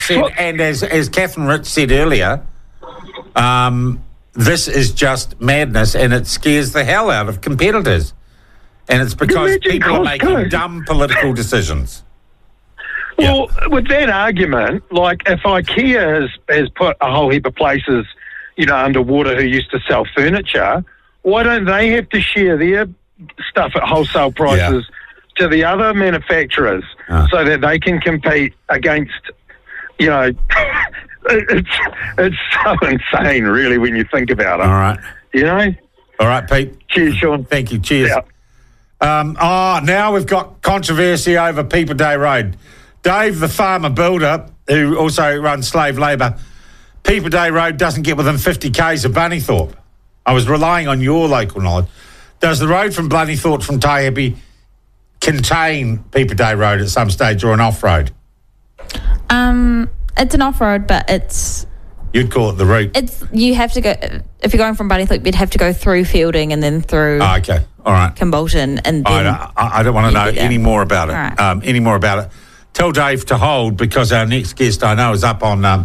and as Catherine Rich said earlier, this is just madness, and it scares the hell out of competitors. And it's because people are making dumb political decisions. Well, with that argument, like if IKEA has put a whole heap of places, underwater who used to sell furniture, why don't they have to share their stuff at wholesale prices to the other manufacturers so that they can compete against, it's so insane, really, when you think about it. All right. All right, Pete. Cheers, Sean. Thank you. Cheers. Yeah. Now we've got controversy over Peeper Day Road. Dave, the farmer builder, who also runs slave labour, Peeper Day Road doesn't get within 50 k's of Bunnythorpe. I was relying on your local knowledge. Does the road from Bunnythorpe from Taihape contain Peeper Day Road at some stage, or an off-road? It's an off-road, but it's... You'd call it the route. You have to go... If you're going from Bunnythorpe, you'd have to go through Fielding and then through... Oh, okay. All right. Kimbolton, and then... I don't want to know any more about it. Right. Any more about it. Tell Dave to hold, because our next guest, I know, is up on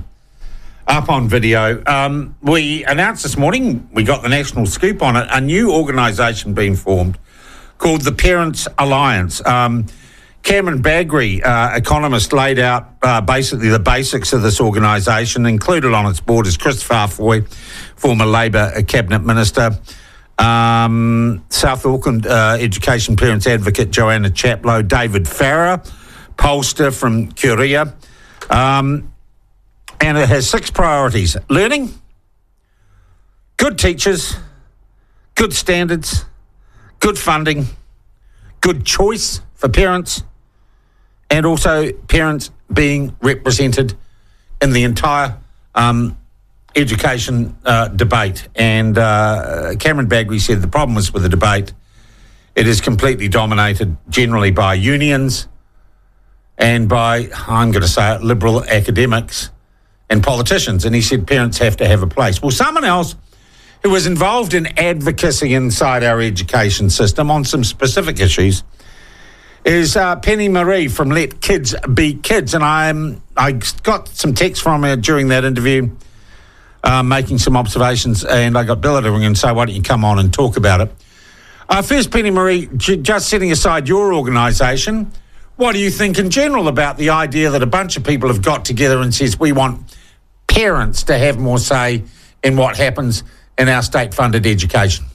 video. We announced this morning, we got the national scoop on it, a new organisation being formed called the Parents Alliance. Cameron Bagri, economist, laid out basically the basics of this organisation. Included on its board is Chris Farfoy, former Labor Cabinet Minister, South Auckland Education Parents Advocate Joanna Chaplow, David Farrer, pollster from Curia. And it has 6 priorities: learning, good teachers, good standards, good funding, good choice for parents, and also parents being represented in the entire education debate. And Cameron Bagri said the problem was with the debate, it is completely dominated generally by unions and by, I'm going to say it, liberal academics and politicians. And he said parents have to have a place. Well, someone else who was involved in advocacy inside our education system on some specific issues is Penny Marie from Let Kids Be Kids. And I got some text from her during that interview, making some observations, and I got Bill to ring and say, why don't you come on and talk about it? First, Penny Marie, just setting aside your organisation, what do you think in general about the idea that a bunch of people have got together and says we want parents to have more say in what happens in our state-funded education?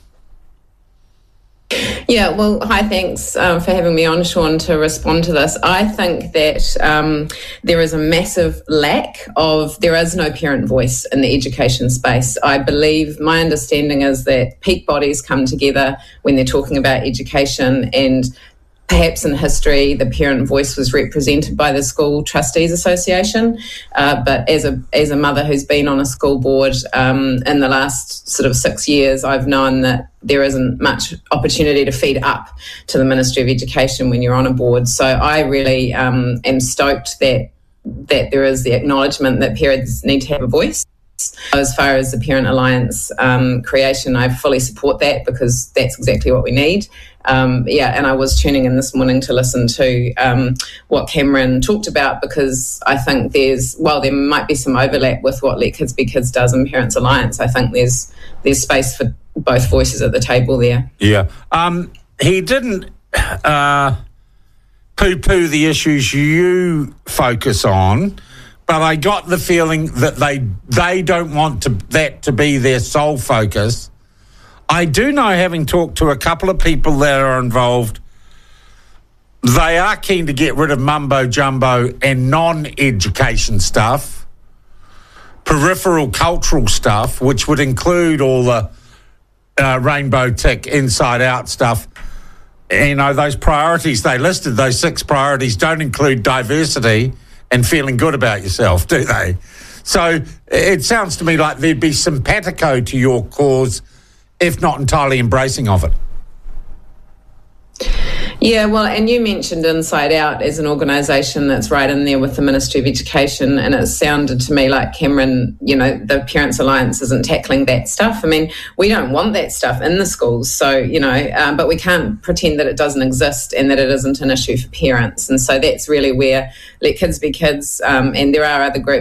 Yeah, well, hi, thanks for having me on, Sean, to respond to this. I think that there is a massive there is no parent voice in the education space. I believe, my understanding is that peak bodies come together when they're talking about education, and perhaps in history, the parent voice was represented by the School Trustees Association. But as a mother who's been on a school board in the last sort of 6 years, I've known that there isn't much opportunity to feed up to the Ministry of Education when you're on a board. So I really am stoked that there is the acknowledgement that parents need to have a voice. As far as the Parent Alliance creation, I fully support that, because that's exactly what we need. And I was tuning in this morning to listen to what Cameron talked about, because I think there might be some overlap with what Let Kids Be Kids does in Parents Alliance. I think there's space for both voices at the table there. Yeah. He didn't poo-poo the issues you focus on, but I got the feeling that they don't want that to be their sole focus. I do know, having talked to a couple of people that are involved, they are keen to get rid of mumbo-jumbo and non-education stuff, peripheral cultural stuff, which would include all the rainbow tick, inside-out stuff. You know, those priorities they listed, those 6 priorities, don't include diversity and feeling good about yourself, do they? So it sounds to me like there'd be simpatico to your cause, if not entirely embracing of it. Yeah, well, and you mentioned Inside Out as an organisation that's right in there with the Ministry of Education, and it sounded to me like Cameron, the Parents Alliance isn't tackling that stuff. I mean, we don't want that stuff in the schools, so, but we can't pretend that it doesn't exist and that it isn't an issue for parents. And so that's really where Let Kids Be Kids, and there are other groups